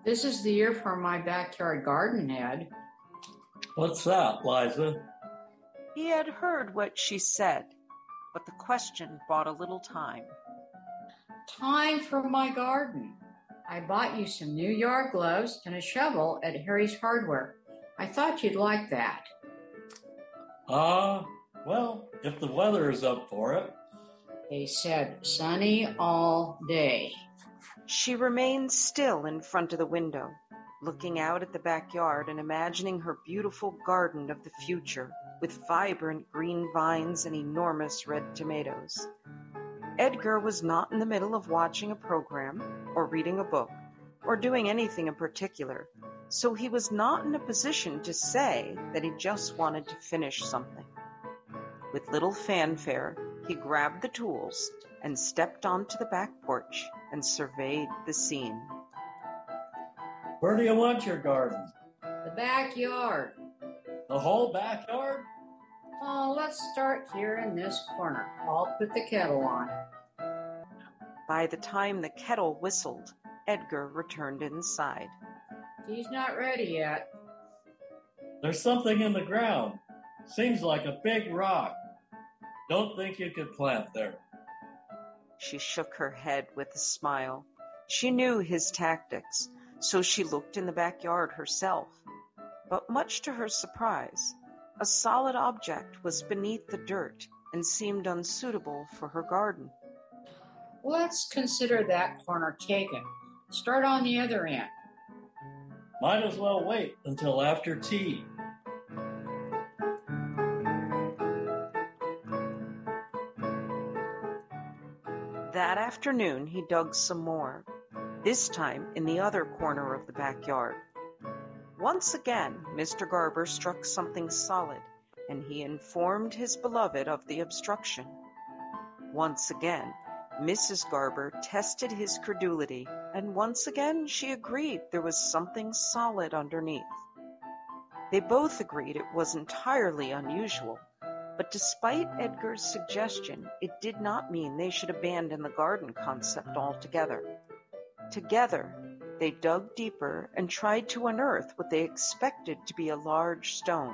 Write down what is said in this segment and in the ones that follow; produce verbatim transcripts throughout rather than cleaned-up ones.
This is the year for my backyard garden, Ed. What's that, Liza? He had heard what she said, but the question bought a little time. Time for my garden. I bought you some new yard gloves and a shovel at Harry's Hardware. I thought you'd like that. Ah, uh, well, if the weather is up for it. They said sunny all day. She remained still in front of the window, looking out at the backyard and imagining her beautiful garden of the future with vibrant green vines and enormous red tomatoes. Edgar was not in the middle of watching a program or reading a book or doing anything in particular, so he was not in a position to say that he just wanted to finish something. With little fanfare, he grabbed the tools and stepped onto the back porch and surveyed the scene. Where do you want your garden? The backyard. The whole backyard? Oh, let's start here in this corner. I'll put the kettle on. By the time the kettle whistled, Edgar returned inside. He's not ready yet. There's something in the ground. Seems like a big rock. Don't think you could plant there. She shook her head with a smile. She knew his tactics, so she looked in the backyard herself. But much to her surprise, a solid object was beneath the dirt and seemed unsuitable for her garden. Let's consider that corner taken. Start on the other end. Might as well wait until after tea. That afternoon, he dug some more, this time in the other corner of the backyard. Once again, Mister Garber struck something solid, and he informed his beloved of the obstruction. Once again, Missus Garber tested his credulity, and once again she agreed there was something solid underneath. They both agreed it was entirely unusual, but despite Edgar's suggestion, it did not mean they should abandon the garden concept altogether. Together, they dug deeper and tried to unearth what they expected to be a large stone.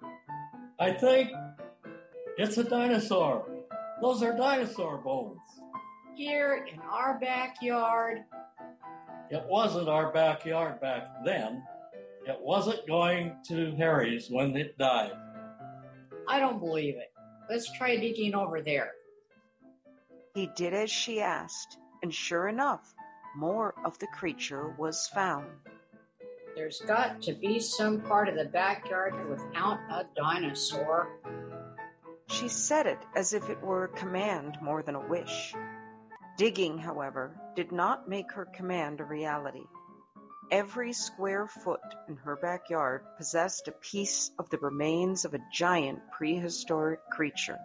I think it's a dinosaur. Those are dinosaur bones. Here in our backyard. It wasn't our backyard back then. It wasn't going to Harry's when it died. I don't believe it. Let's try digging over there. He did as she asked, and sure enough, more of the creature was found. There's got to be some part of the backyard without a dinosaur. She said it as if it were a command more than a wish. Digging, however, did not make her command a reality. Every square foot in her backyard possessed a piece of the remains of a giant prehistoric creature.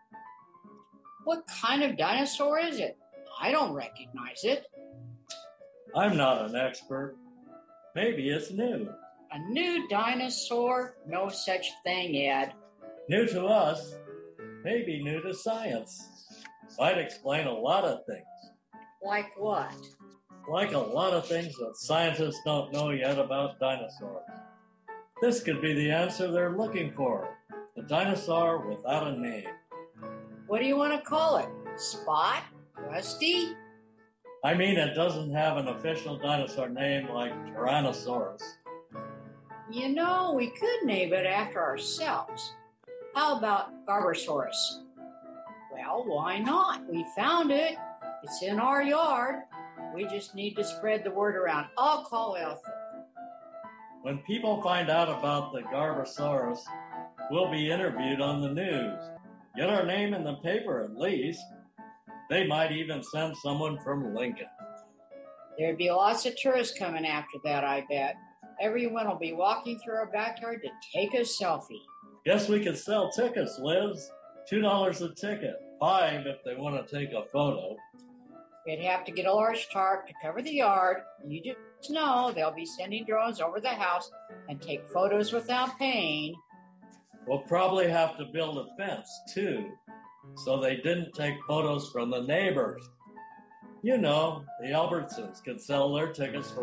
What kind of dinosaur is it? I don't recognize it. I'm not an expert. Maybe it's new. A new dinosaur? No such thing, Ed. New to us. Maybe new to science. Might explain a lot of things. Like what? Like a lot of things that scientists don't know yet about dinosaurs. This could be the answer they're looking for. The dinosaur without a name. What do you want to call it? Spot? Rusty? I mean, it doesn't have an official dinosaur name like Tyrannosaurus. You know, we could name it after ourselves. How about Garbosaurus? Well, why not? We found it. It's in our yard. We just need to spread the word around. I'll call Ethel. When people find out about the Garbosaurus, we'll be interviewed on the news. Get our name in the paper at least. They might even send someone from Lincoln. There'd be lots of tourists coming after that, I bet. Everyone will be walking through our backyard to take a selfie. Guess we could sell tickets, Liz. Two dollars a ticket. Five if they want to take a photo. We'd have to get a large tarp to cover the yard. You just know they'll be sending drones over the house and take photos without paying. We'll probably have to build a fence, too, so they didn't take photos from the neighbors. You know, the Albertsons could sell their tickets for